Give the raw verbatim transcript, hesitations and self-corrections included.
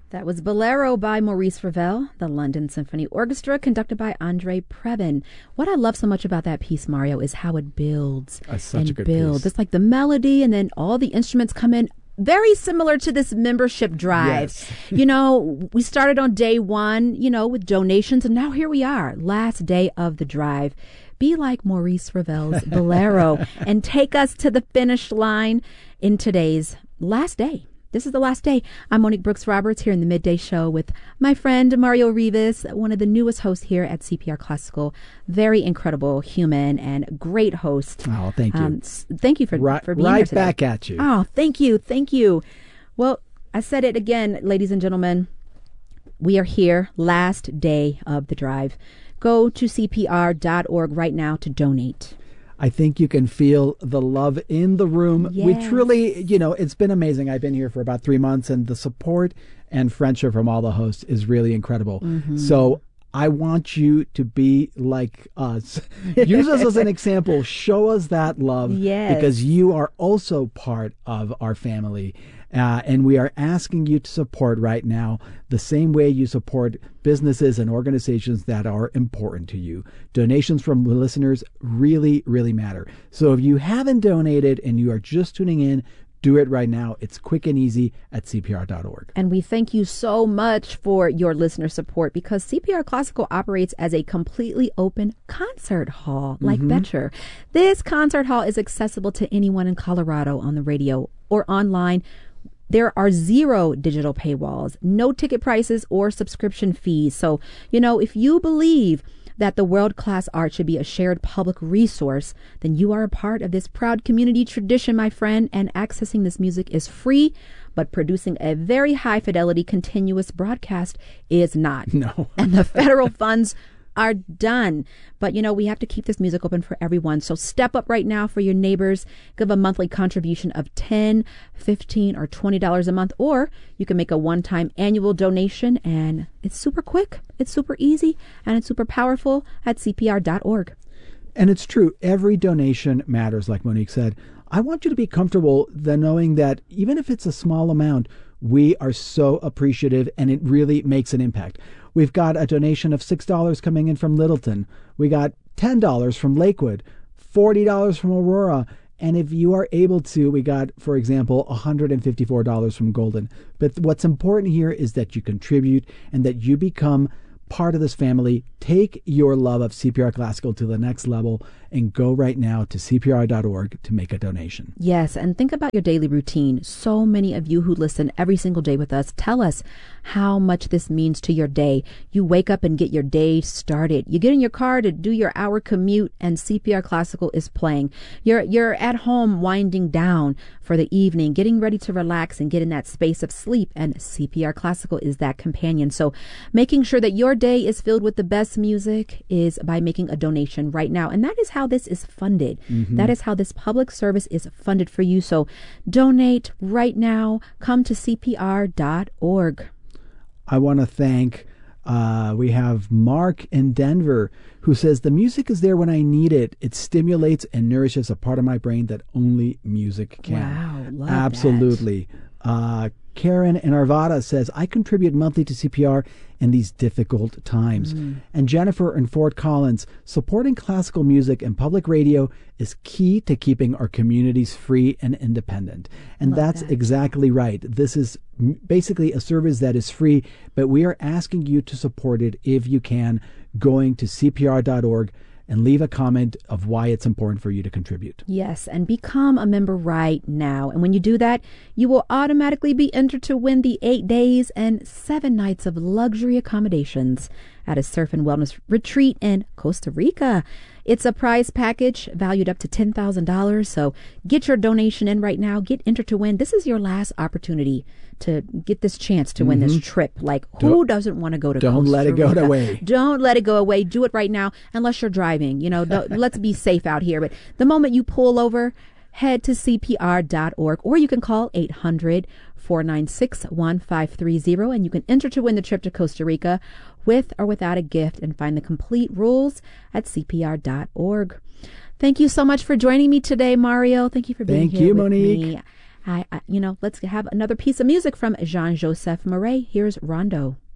That was Bolero by Maurice Ravel, the London Symphony Orchestra, conducted by Andre Previn. What I love so much about that piece, Mario, is how it builds That's such and a good builds. piece. It's like the melody, and then all the instruments come in. Very similar to this membership drive. Yes. You know, we started on day one, you know, with donations, and now here we are, last day of the drive. Be like Maurice Ravel's Bolero and take us to the finish line in today's last day. This is the last day. I'm Monique Brooks Roberts here in the Midday Show with my friend Mario Rivas, one of the newest hosts here at C P R Classical. Very incredible human and great host. Oh, thank you. Um, thank you for, right, for being right here today. back at you. Oh, thank you. Thank you. Well, I said it again, ladies and gentlemen. We are here, last day of the drive. Go to C P R dot org right now to donate. I think you can feel the love in the room. Yes. We truly, you know, it's been amazing. I've been here for about three months and the support and friendship from all the hosts is really incredible. Mm-hmm. So I want you to be like us. Use us as an example. Show us that love. Yes. Because you are also part of our family. Uh, and we are asking you to support right now the same way you support businesses and organizations that are important to you. Donations from the listeners really, really matter. So if you haven't donated and you are just tuning in, do it right now. It's quick and easy at C P R dot org. And we thank you so much for your listener support because C P R Classical operates as a completely open concert hall, like mm-hmm. Betcher. This concert hall is accessible to anyone in Colorado on the radio or online. There are zero digital paywalls, no ticket prices or subscription fees. So, you know, if you believe that the world-class art should be a shared public resource, then you are a part of this proud community tradition, my friend, and accessing this music is free, but producing a very high-fidelity continuous broadcast is not. No. And the federal funds are done. But, you know, we have to keep this music open for everyone. So step up right now for your neighbors. Give a monthly contribution of ten dollars, fifteen dollars, or twenty dollars a month. Or you can make a one-time annual donation. And it's super quick. It's super easy. And it's super powerful at C P R dot org. And it's true. Every donation matters, like Monique said. I want you to be comfortable then knowing that even if it's a small amount, we are so appreciative and it really makes an impact. We've got a donation of six dollars coming in from Littleton. We got ten dollars from Lakewood, forty dollars from Aurora. And if you are able to, we got, for example, one hundred fifty-four dollars from Golden. But what's important here is that you contribute and that you become part of this family. Take your love of C P R Classical to the next level and go right now to C P R dot org to make a donation. Yes, and think about your daily routine. So many of you who listen every single day with us, tell us how much this means to your day. You wake up and get your day started. You get in your car to do your hour commute and C P R Classical is playing. You're you're at home winding down for the evening, getting ready to relax and get in that space of sleep, and C P R Classical is that companion. So making sure that your day is filled with the best music is by making a donation right now. And that is how this is funded. Mm-hmm. That is how this public service is funded for you. So donate right now. Come to C P R dot org. I want to thank, uh, we have Mark in Denver who says, the music is there when I need it. It stimulates and nourishes a part of my brain that only music can. Wow, love Absolutely. That. Uh, Karen in Arvada says, I contribute monthly to C P R in these difficult times. Mm. And Jennifer in Fort Collins, supporting classical music and public radio is key to keeping our communities free and independent. And Love that's that. exactly right. This is basically a service that is free, but we are asking you to support it if you can, going to C P R dot org and leave a comment of why it's important for you to contribute. Yes, and become a member right now. And when you do that, you will automatically be entered to win the eight days and seven nights of luxury accommodations at a surf and wellness retreat in Costa Rica. It's a prize package valued up to ten thousand dollars. So get your donation in right now. Get entered to win. This is your last opportunity to get this chance to win mm-hmm. this trip. Like, who don't, doesn't want to go to Don't Costa let it Rica? go away. Don't let it go away. Do it right now, unless you're driving. You know, let's be safe out here. But the moment you pull over, head to C P R dot org, or you can call eight hundred, four nine six, one five three zero, and you can enter to win the trip to Costa Rica with or without a gift, and find the complete rules at C P R dot org. Thank you so much for joining me today, Mario. Thank you for being Thank here you, with Monique. me. I, I, you know, let's have another piece of music from Jean-Joseph Marais. Here's Rondo.